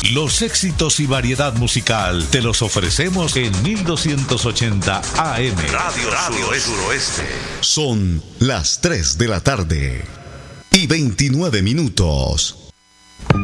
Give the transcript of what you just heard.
Los éxitos y variedad musical te los ofrecemos en 1280 AM. Radio Suroeste. Son las 3 de la tarde y 29 minutos.